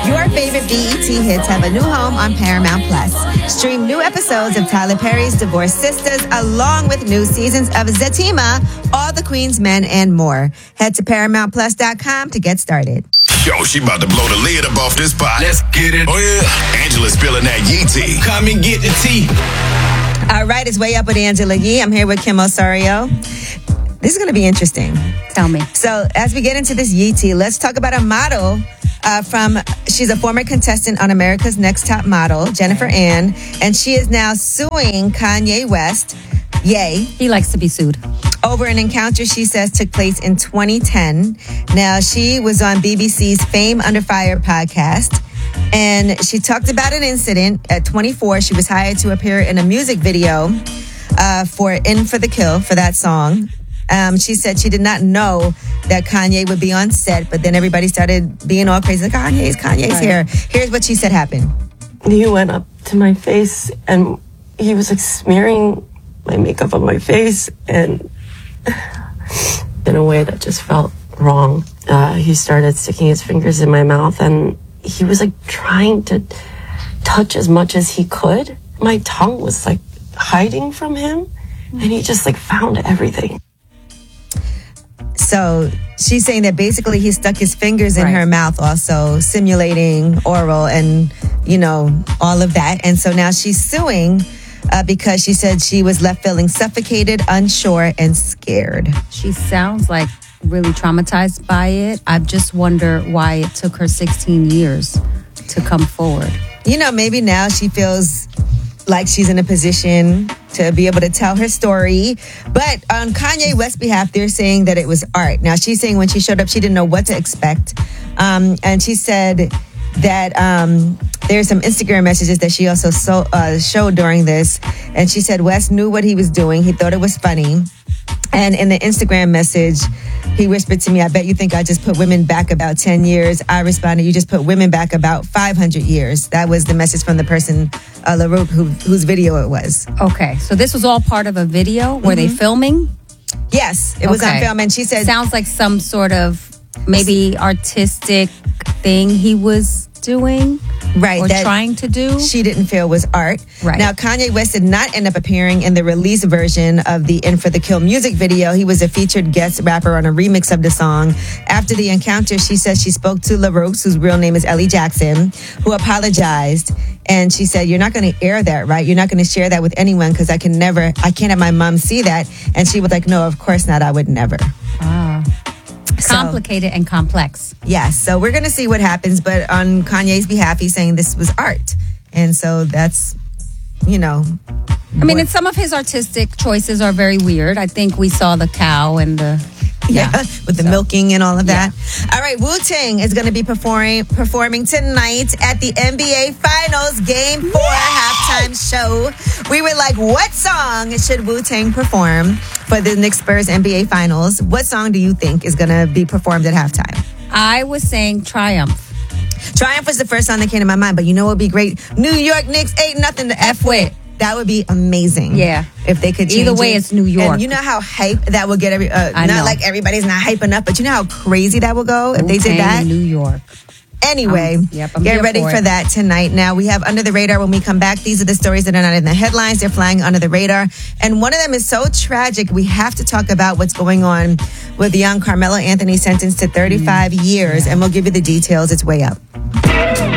Your favorite BET hits have a new home on Paramount Plus. Stream new episodes of Tyler Perry's Divorced Sisters along with new seasons of Zatima, All the Queen's Men, and more. Head to ParamountPlus.com to get started. Yo, she about to blow the lid up off this pot. Let's get it. Oh, yeah. Angela's spilling that Yee tea. Come and get the tea. All right, it's Way Up with Angela Yee. I'm here with Kim Osorio. This is going to be interesting. Tell me. So as we get into this Yee tea, let's talk about a model she's a former contestant on America's Next Top Model, Jennifer Ann, and she is now suing Kanye West, Ye. He likes to be sued. Over an encounter she says took place in 2010. Now, she was on BBC's Fame Under Fire podcast, and she talked about an incident. At 24, she was hired to appear in a music video for In for the Kill, for that song. She said she did not know that Kanye would be on set, but then everybody started being all crazy, like, Kanye's right here. Here's what she said happened. He went up to my face and he was like smearing my makeup on my face, and in a way that just felt wrong. He started sticking his fingers in my mouth and he was like trying to touch as much as he could. My tongue was like hiding from him and he just like found everything. So she's saying that basically he stuck his fingers in her mouth, also simulating oral and, all of that. And so now she's suing because she said she was left feeling suffocated, unsure, and scared. She sounds like really traumatized by it. I just wonder why it took her 16 years to come forward. Maybe now she feels like she's in a position to be able to tell her story. But on Kanye West's behalf, they're saying that it was art. Now, she's saying when she showed up, she didn't know what to expect. And she said that there's some Instagram messages that she also showed during this. And she said West knew what he was doing. He thought it was funny. And in the Instagram message, he whispered to me, I bet you think I just put women back about 10 years. I responded, you just put women back about 500 years. That was the message from the person, LaRoque, whose video it was. Okay, so this was all part of a video? Were they filming? Yes, it was on film. And she said... Sounds like some sort of maybe artistic thing he was doing. Right. Or trying to do. She didn't feel was art. Right. Now, Kanye West did not end up appearing in the release version of the In for the Kill music video. He was a featured guest rapper on a remix of the song. After the encounter, she says she spoke to LaRoque, whose real name is Ellie Jackson, who apologized. And she said, you're not going to air that, right? You're not going to share that with anyone because I can't have my mom see that. And she was like, no, of course not. I would never. Ah. Complicated and complex. Yes. So we're going to see what happens. But on Kanye's behalf, he's saying this was art. And so that's, I mean, and some of his artistic choices are very weird. I think we saw the cow and the... with the milking and all of that. All right, Wu-Tang is going to be performing tonight at the NBA Finals Game 4 halftime show. We were like, what song should Wu-Tang perform for the Knicks Spurs NBA Finals? What song do you think is going to be performed at halftime? I was saying Triumph. Triumph was the first song that came to my mind, but you know what would be great? New York Knicks ain't nothing to F with. That would be amazing. Yeah. If they could change Either way, it's New York. And you know how hype that would get I know. Not like everybody's not hyping up, but you know how crazy that would go if they did that? New York. Anyway, I'm get ready for that tonight. Now, we have Under the Radar when we come back. These are the stories that are not in the headlines. They're flying under the radar. And one of them is so tragic, we have to talk about what's going on with young Carmelo Anthony sentenced to 35 years. And we'll give you the details. It's Way Up.